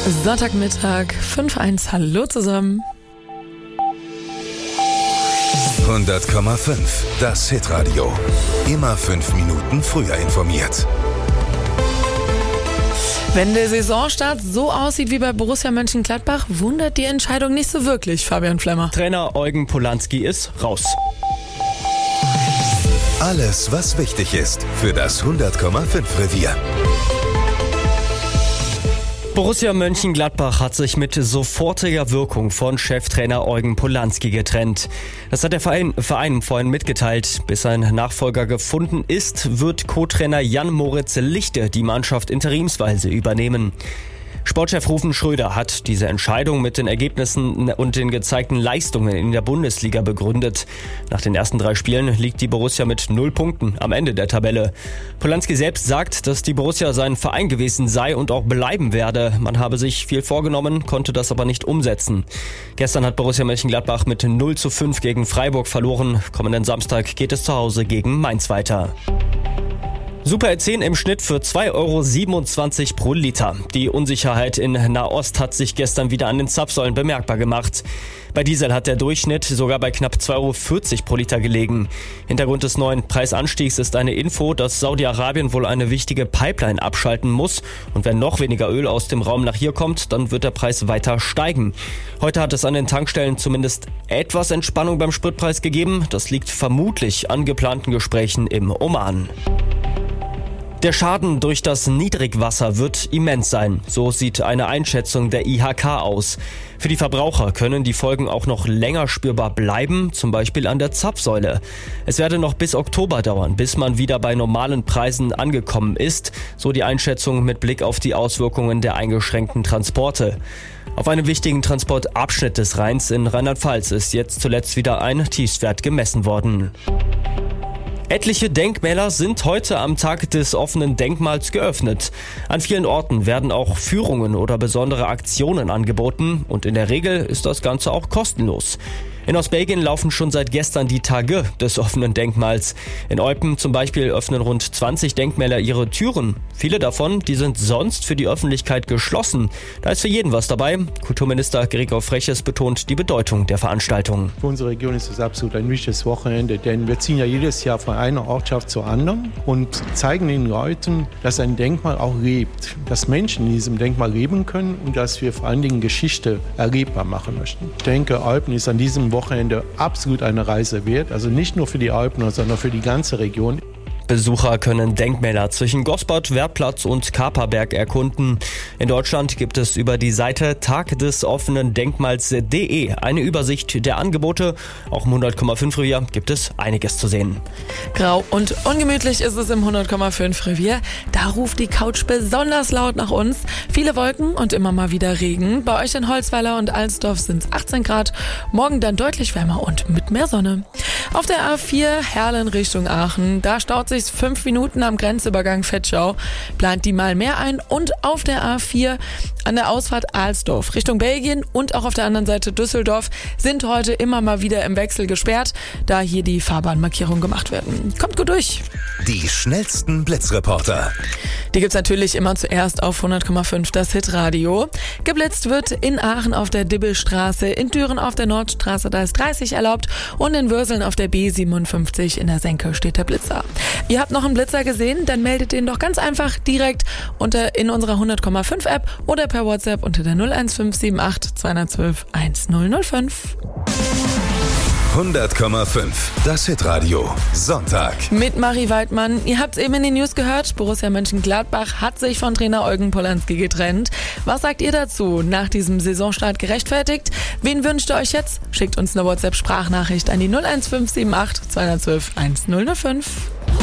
Sonntagmittag, 5:01, hallo zusammen. 100,5, das Hitradio. Immer 5 Minuten früher informiert. Wenn der Saisonstart so aussieht wie bei Borussia Mönchengladbach, wundert die Entscheidung nicht so wirklich, Fabian Flemmer. Trainer Eugen Polanski ist raus. Alles, was wichtig ist für das 100,5 Revier. Borussia Mönchengladbach hat sich mit sofortiger Wirkung von Cheftrainer Eugen Polanski getrennt. Das hat der Verein vorhin mitgeteilt. Bis ein Nachfolger gefunden ist, wird Co-Trainer Jan-Moritz Lichte die Mannschaft interimsweise übernehmen. Sportchef Rufen Schröder hat diese Entscheidung mit den Ergebnissen und den gezeigten Leistungen in der Bundesliga begründet. Nach den ersten 3 Spielen liegt die Borussia mit 0 Punkten am Ende der Tabelle. Polanski selbst sagt, dass die Borussia sein Verein gewesen sei und auch bleiben werde. Man habe sich viel vorgenommen, konnte das aber nicht umsetzen. Gestern hat Borussia Mönchengladbach mit 0:5 gegen Freiburg verloren. Kommenden Samstag geht es zu Hause gegen Mainz weiter. Super E10 im Schnitt für 2,27 € pro Liter. Die Unsicherheit in Nahost hat sich gestern wieder an den Zapfsäulen bemerkbar gemacht. Bei Diesel hat der Durchschnitt sogar bei knapp 2,40 € pro Liter gelegen. Hintergrund des neuen Preisanstiegs ist eine Info, dass Saudi-Arabien wohl eine wichtige Pipeline abschalten muss. Und wenn noch weniger Öl aus dem Raum nach hier kommt, dann wird der Preis weiter steigen. Heute hat es an den Tankstellen zumindest etwas Entspannung beim Spritpreis gegeben. Das liegt vermutlich an geplanten Gesprächen im Oman. Der Schaden durch das Niedrigwasser wird immens sein. So sieht eine Einschätzung der IHK aus. Für die Verbraucher können die Folgen auch noch länger spürbar bleiben, zum Beispiel an der Zapfsäule. Es werde noch bis Oktober dauern, bis man wieder bei normalen Preisen angekommen ist, so die Einschätzung mit Blick auf die Auswirkungen der eingeschränkten Transporte. Auf einem wichtigen Transportabschnitt des Rheins in Rheinland-Pfalz ist jetzt zuletzt wieder ein Tiefstwert gemessen worden. Etliche Denkmäler sind heute am Tag des offenen Denkmals geöffnet. An vielen Orten werden auch Führungen oder besondere Aktionen angeboten und in der Regel ist das Ganze auch kostenlos. In Ostbelgien laufen schon seit gestern die Tage des offenen Denkmals. In Eupen zum Beispiel öffnen rund 20 Denkmäler ihre Türen. Viele davon, die sind sonst für die Öffentlichkeit geschlossen. Da ist für jeden was dabei. Kulturminister Gregor Freches betont die Bedeutung der Veranstaltung. Für unsere Region ist es absolut ein wichtiges Wochenende, denn wir ziehen ja jedes Jahr von einer Ortschaft zur anderen und zeigen den Leuten, dass ein Denkmal auch lebt, dass Menschen in diesem Denkmal leben können und dass wir vor allen Dingen Geschichte erlebbar machen möchten. Ich denke, Eupen ist an diesem Wochenende absolut eine Reise wert, also nicht nur für die Eupener, sondern für die ganze Region. Besucher können Denkmäler zwischen Gosbert, Wertplatz und Kaperberg erkunden. In Deutschland gibt es über die Seite tagdesoffenendenkmals.de eine Übersicht der Angebote. Auch im 100,5 Revier gibt es einiges zu sehen. Grau und ungemütlich ist es im 100,5 Revier. Da ruft die Couch besonders laut nach uns. Viele Wolken und immer mal wieder Regen. Bei euch in Holzweiler und Alsdorf sind es 18 Grad. Morgen dann deutlich wärmer und mit mehr Sonne. Auf der A4 Herlen Richtung Aachen, da staut sich 5 Minuten am Grenzübergang Vetschau. Plant die mal mehr ein und auf der A4 an der Ausfahrt Alsdorf Richtung Belgien und auch auf der anderen Seite Düsseldorf sind heute immer mal wieder im Wechsel gesperrt, da hier die Fahrbahnmarkierungen gemacht werden. Kommt gut durch. Die schnellsten Blitzreporter. Die gibt's natürlich immer zuerst auf 100,5 das Hitradio. Geblitzt wird in Aachen auf der Dibbelstraße, in Düren auf der Nordstraße, da ist 30 erlaubt und in Würseln auf der B57 in der Senke steht der Blitzer. Ihr habt noch einen Blitzer gesehen? Dann meldet den doch ganz einfach direkt in unserer 100,5 App oder per WhatsApp unter der 01578 212 1005. 100,5, das Hitradio, Sonntag. Mit Marie Weidmann. Ihr habt es eben in den News gehört, Borussia Mönchengladbach hat sich von Trainer Eugen Polanski getrennt. Was sagt ihr dazu? Nach diesem Saisonstart gerechtfertigt? Wen wünscht ihr euch jetzt? Schickt uns eine WhatsApp-Sprachnachricht an die 01578 212 1005.